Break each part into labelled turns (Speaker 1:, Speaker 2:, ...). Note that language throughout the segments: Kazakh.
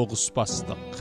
Speaker 1: Ұғыспастық.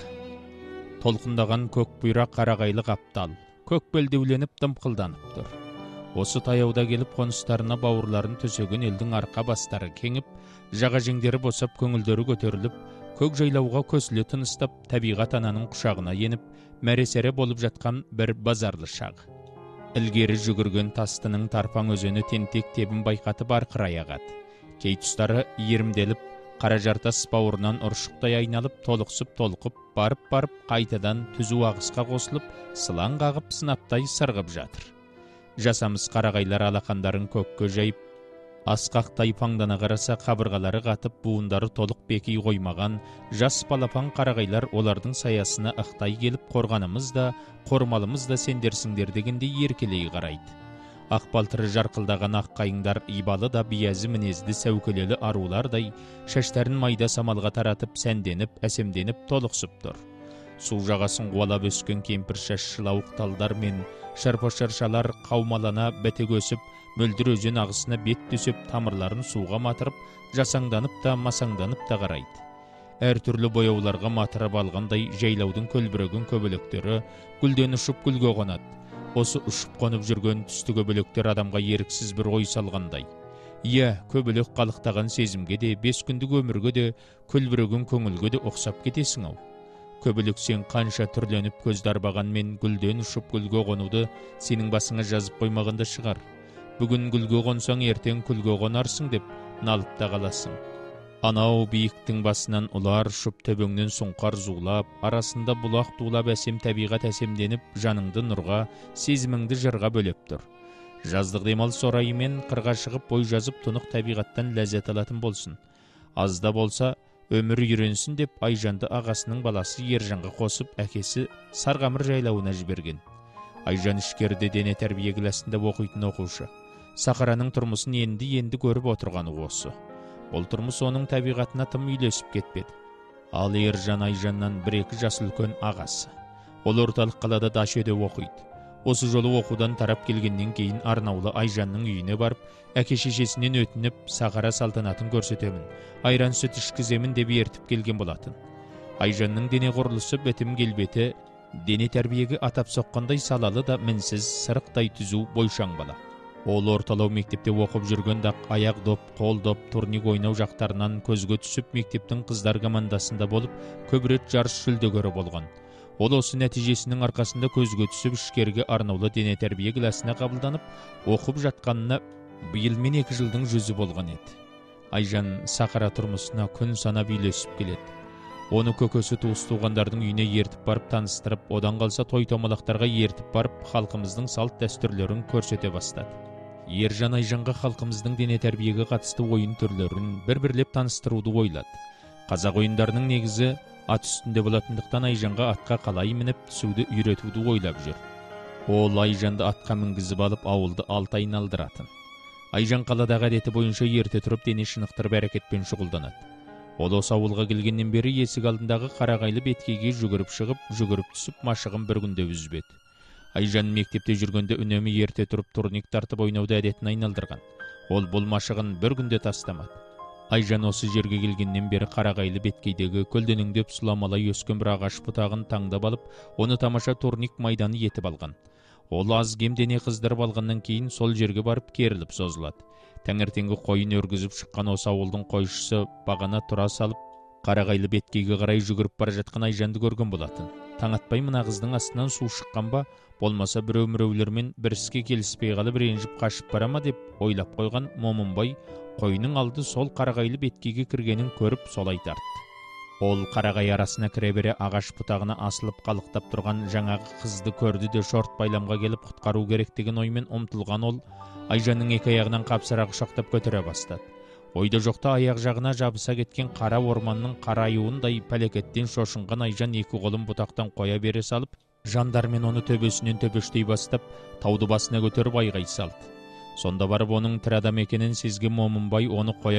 Speaker 1: Толқындаған көк бұйра қарағайлы қаптал, көк белдеуленіп дымқылданып тұр. Осы таяуда келіп қоныстарына бауырларын төсеген елдің арқа бастары кеңіп, жаға жеңдері босап көңілдері көтеріліп, көк жайлауға көсіле тыныстап, табиғат ананың құшағына еніп, мәресере болып жатқан бір базарлы шақ. Ілгері жүгірген тастының тарпаң өзені тентек тебін байқатып арқырай ағады. Кей тұстары иірімделіп, қара жартас бауырынан ұршықтай айналып, толықсып толқып, барып қайтадан түзу ағысқа қосылып, сылаң қағып, сынаптай сырғып жатыр. Жасамыс қарағайлар алақандарын көкке жайып, асқақтай паңдана қараса, қабырғалары қатып, буындары толық бекей қоймаған жас балапан қарағайлар олардың саясына ықтай келіп, қорғанымыз да, қормалымыз да сендерсіңдер дегендей еркелей қарайды. Ақбалтыры жарқылдаған ақ қайыңдар ибалы да биязы мінезді сәукелелі арулардай шаштарын майда самалға таратып, сәнденіп, әсемденіп, толықсып тұр. Су жағасын қуалап өскен кемпір шашшылауық талдар мен шарпа-шаршалар қаумалана бәтек өсіп, мөлдір өзен ағысына бет төсеп, тамырларын суға матырып, жасаңданып та, масаңданып та қарайды. Әртүрлі бояуларға матырып алғандай жайлаудың көлбіреген көбелектері гүлден ұшып гүлге қонады. Осы ұшып қонып жүрген түсті көбелектер адамға еріксіз бір ой салғандай. Иә, көбелек қалықтаған сезімге де, 5 күндік өмірге де, көлбіреген көңілге де ұқсап кетесің ау. Көбелек, сен қанша түрленіп көз дарбағанмен гүлден ұшып гүлге қонуды сенің басыңа жазып қоймағанда шығар. Бүгін гүлге қонсаң, ертең күлге қонарсың деп налып та қаласың. Анау биіктің басынан ұлар ұшып, төбеңнен сұңқар зулап, арасында бұлақ тулап, әсем табиғат әсемденіп, жаныңды нұрға, сезіміңді жырға бөлеп тұр. Жаздық демалыс орайымен қырға шығып, бой жазып, тұнық табиғаттан ләззат алатын болсын. Азда болса, өмір үйренсін деп, Айжанды ағасының баласы Ержанға қосып, әкесі Сарғамыр жайлауына жіберген. Айжан ішкерде дене тәрбие класында оқитын оқушы. Сахараның тұрмысын енді көріп отырғаны осы. Ол тұрмыс оның табиғатына тым үйлесіп кетпеді. Ал Ержан Айжаннан 1-2 жас үлкен ағасы. Ол орталық қалада Дашөде оқиды. Осы жолы оқудан тарап келгеннен кейін Арнаулы Айжанның үйіне барып, әке-шешесінен өтініп, сахара салтанатын көрсетемін, айран сүт ішкіземін деп ертіп келген болатын. Айжанның дене құрылысы, бітім келбеті, дене тәрбиеге атап соққандай салалы да мінсіз, сырықтай түзу бойшаң бала. Ол орталау мектепте оқып жүргенде аяқ доп, қол доп, турник ойнау жақтарынан көзге түсіп, мектептің қыздар командасында болып, көп рет жарыс жүлдегері болған. Ол осы нәтижесінің арқасында көзге түсіп, ішкерге Арнаулы дене тәрбие класына қабылданып, оқып жатқанына биылмен 2 жылдың жүзі болған еді. Айжан сахара тұрмысына күн санап үйлесіп келеді. Оны көкесі туыс-туғандардың үйіне ертіп барып таныстырып, одан қалса той-томалақтарға ертіп барып, халқымыздың салт дәстүрлерін көрсете бастады. Ержан Айжанға халқымыздың дене тәрбиеге қатысты ойын түрлерін бір-бірлеп таныстыруды ойлады. Қазақ ойындарының негізі ат үстінде болатындықтан Айжанға атқа қалай мініп түсуді үйретуді ойлап жүр. Ол Айжанды атқа мінгізіп алып, ауылды 6 айналдыратын. Айжан қаладағы әдеті бойынша ерте тұрып дене шынықтырып әрекетпен шұғылданады. Ол осы ауылға келгеннен бері есік алдындағы қарағайлы беткейге жүгіріп шығып, жүгіріп түсіп, машығын бір күнде үзбеді. Айжан мектепте жүргенде үнемі ерте тұрып турник тартып ойнауды әдетін айналдырған. Ол бұл машығын бір күнде тастамады. Айжан осы жерге келгеннен бері қарағайлы беткейдегі көлденеңдеп сұламалай өскен бір ағаш бұтағын таңдап алып, оны тамаша турник майданы етіп алған. Ол аз кем дене қыздырып алғаннан кейін сол жерге барып керіліп созылады. Таңертеңгі қойын өргізіп шыққан осы ауылдың қойшысы бағана тұра салып, қарағайлы беткейге қарай жүгіріп бара жатқан Айжанды көрген болатын. Таң атпай мына қыздың астынан су шыққан ба, болмаса біреу-міреулермен бір іске келіспей қалып ренжіп қашып бара ма деп ойлап қойған Момынбай қойының алды сол қарағайлы беткейге кіргенін көріп солай тартты. Ол қарағай арасына кіре бере ағаш бұтағына асылып қалықтап тұрған жаңағы қызды көрді де шорт байламға келіп құтқару керек деген оймен ұмтылған. Ол Айжанның 2 аяғынан қапсыра құшақтап көтере бастады. Ойда жоқта аяқ жағына жабыса кеткен қара орманның қараюындай пәлекеттен шошынған Айжан 2 қолын бұтақтан қоя бере салып, жандармен оны төбесінен төбештей бастап, тауды басына көтеріп айғай салды. Сонда барып оның тірі адам екенін сезген Момынбай оны қоя